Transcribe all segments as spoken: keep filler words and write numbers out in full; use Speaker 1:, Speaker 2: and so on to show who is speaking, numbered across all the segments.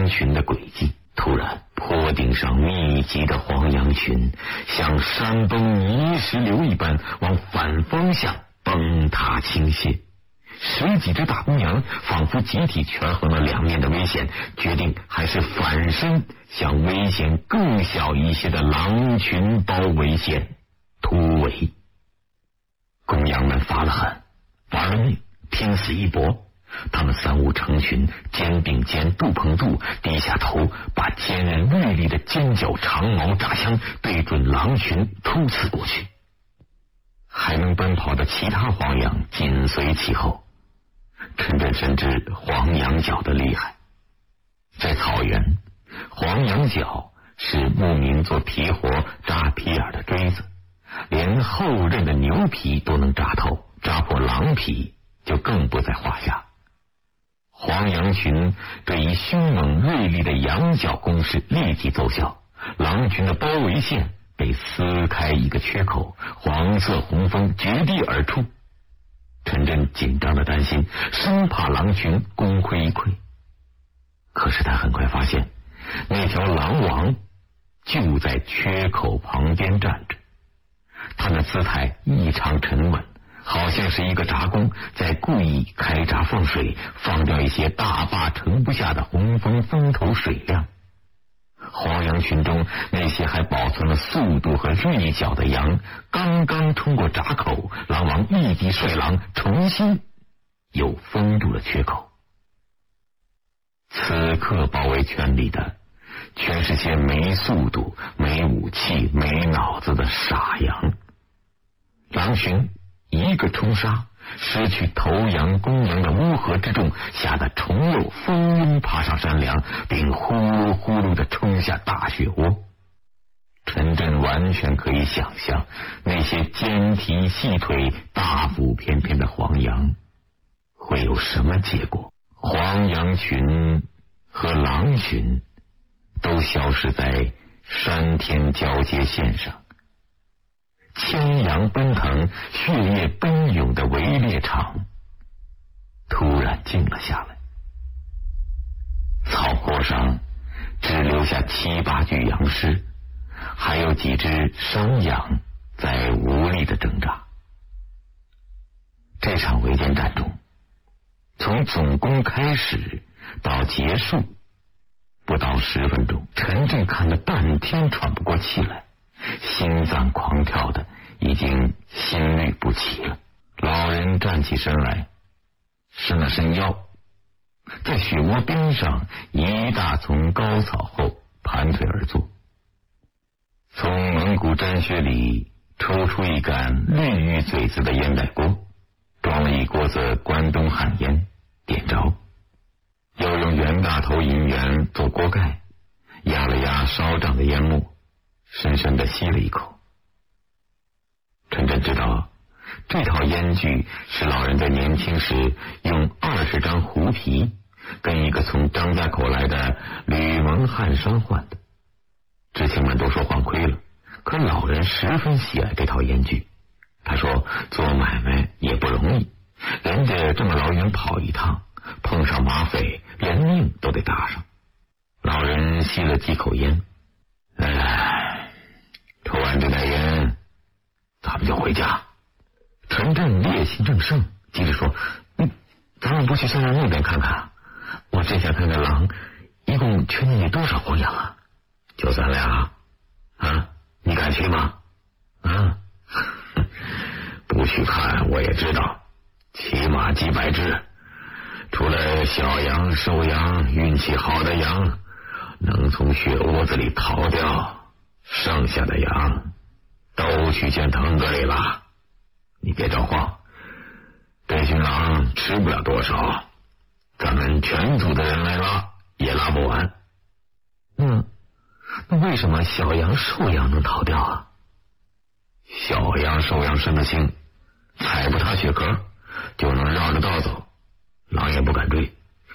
Speaker 1: 羊群的轨迹。突然，坡顶上密集的黄羊群像山崩泥石流一般往反方向崩塌倾泻。十几只大公羊仿佛集体权衡了两面的危险，决定还是反身向危险更小一些的狼群包围线突围。公羊们发了狠，玩了命，拼死一搏。他们三五成群，肩并肩，肚碰肚，低下头，把坚韧锐利的尖角长矛扎枪对准狼群突刺过去。还能奔跑的其他黄羊紧随其后。陈震深知黄羊角的厉害，在草原，黄羊角是牧民做皮活扎皮眼的锥子，连厚韧的牛皮都能扎透，扎破狼皮就更不在话下。黄羊群这一凶猛锐利的羊角攻势立即奏效，狼群的包围线被撕开一个缺口，黄色红风绝地而出。陈震紧张的担心，生怕狼群功亏一篑。可是他很快发现，那条狼王就在缺口旁边站着，他的姿态异常沉稳，好像是一个闸工在故意开闸放水，放掉一些大坝盛不下的洪峰风头水量。黄羊群中那些还保存了速度和锐角的羊，刚刚冲过闸口，狼王立即率狼重新又封住了缺口。此刻包围圈里的全是些没速度、没武器、没脑子的傻羊。狼群一个冲杀，失去头羊公羊的乌合之众，吓得虫肉蜂拥爬上山梁，并呼噜呼噜的冲下大雪窝。陈震完全可以想象那些尖蹄细腿大腹翩翩的黄羊会有什么结果。黄羊群和狼群都消失在山天交接线上，牵羊奔腾、血液奔涌的围猎场突然静了下来。草坡上只留下七八具羊尸，还有几只山羊在无力的挣扎。这场围歼战中，从总攻开始到结束不到十分钟，陈震看了半天喘不过气来，心脏狂跳的已经心律不齐了。老人站起身来，伸了伸腰，在雪窝边上一大丛高草后盘腿而坐，从蒙古毡靴里抽出一杆绿玉嘴子的烟袋锅，装了一锅子关东旱烟，点着，又用袁大头银元做锅盖，压了压烧胀的烟幕，深深地吸了一口。陈震知道，这套烟具是老人在年轻时用二十张狐皮跟一个从张家口来的吕蒙汉商换的。知青们都说换亏了，可老人十分喜爱这套烟具。他说做买卖也不容易，人家这么老远跑一趟，碰上马匪连命都得搭上。老人吸了几口烟，哎，抽完这袋烟咱们就回家。陈震烈心正盛，急着说，嗯，咱们不去山上那边看看？我真想看看狼一共圈进去多少黄羊啊？就咱俩啊，你敢去吗？啊，不去看我也知道，起码几百只，除了小羊、瘦羊，运气好的羊能从雪窝子里逃掉，剩下的羊都去见腾格里了。你别着慌，这群狼吃不了多少，咱们全组的人来拉也拉不完。嗯，那为什么小羊、瘦羊能逃掉啊？小羊、瘦羊身子轻，踩不塌雪壳就能绕着道走，狼也不敢追。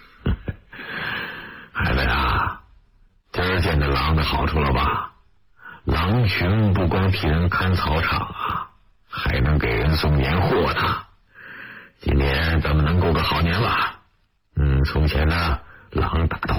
Speaker 1: 孩子呀，今儿见着狼的好处了吧？狼群不光替人看草场啊，还能给人送年货呢。今年咱们能过个好年了。嗯，从前呢，狼打到